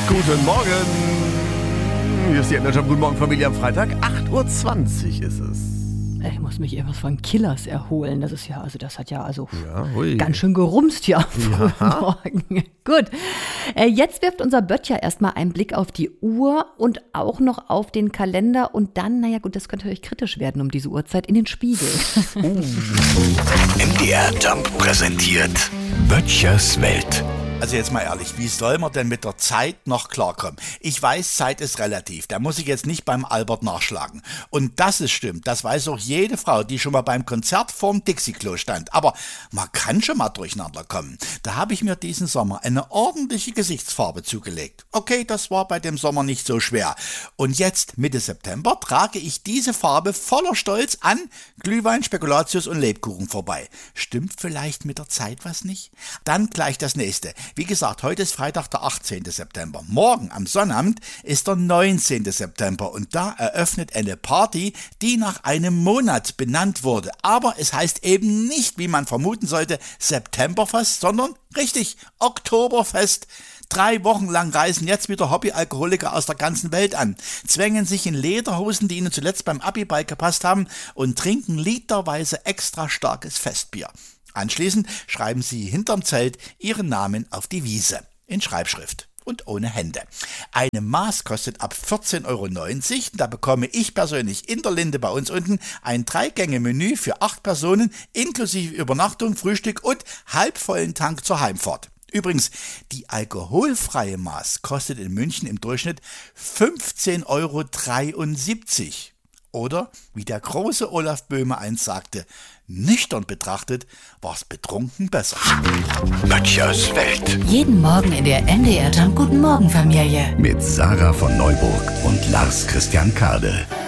Guten Morgen. Hier ist die Energy. Guten Morgen, Familie, am Freitag. 8:20 Uhr ist es. Ich muss mich irgendwas von Killers erholen. Das ist ja, also das hat ja hui. ganz schön gerumst hier am frühen Morgen. Gut. Jetzt wirft unser Böttcher erstmal einen Blick auf die Uhr und auch noch auf den Kalender und dann, naja gut, das könnte euch kritisch werden um diese Uhrzeit, in den Spiegel. MDR Jump präsentiert Böttchers Welt. Also jetzt mal ehrlich, wie soll man denn mit der Zeit noch klarkommen? Ich weiß, Zeit ist relativ, da muss ich jetzt nicht beim Albert nachschlagen. Und dass es stimmt, das weiß auch jede Frau, die schon mal beim Konzert vorm Dixie-Klo stand. Aber man kann schon mal durcheinander kommen. Da habe ich mir diesen Sommer eine ordentliche Gesichtsfarbe zugelegt. Okay, das war bei dem Sommer nicht so schwer. Und jetzt, Mitte September, trage ich diese Farbe voller Stolz an Glühwein, Spekulatius und Lebkuchen vorbei. Stimmt vielleicht mit der Zeit was nicht? Dann gleich das nächste. Wie gesagt, heute ist Freitag, der 18. September. Morgen am Sonnabend ist der 19. September und da eröffnet eine Party, die nach einem Monat benannt wurde. Aber es heißt eben nicht, wie man vermuten sollte, Septemberfest, sondern richtig, Oktoberfest. 3 Wochen lang reisen jetzt wieder Hobbyalkoholiker aus der ganzen Welt an, zwängen sich in Lederhosen, die ihnen zuletzt beim Abiball gepasst haben, und trinken literweise extra starkes Festbier. Anschließend schreiben sie hinterm Zelt ihren Namen auf die Wiese, in Schreibschrift und ohne Hände. Eine Maß kostet ab 14,90 €. Da bekomme ich persönlich in der Linde bei uns unten ein 3-Gänge-Menü für 8 Personen, inklusive Übernachtung, Frühstück und halbvollen Tank zur Heimfahrt. Übrigens, die alkoholfreie Maß kostet in München im Durchschnitt 15,73 €. Oder, wie der große Olaf Böhme einst sagte, nüchtern betrachtet war's betrunken besser. Böttchers Welt. Jeden Morgen in der MDR Jump Guten Morgen Familie. Mit Sarah von Neuburg und Lars Christian Kade.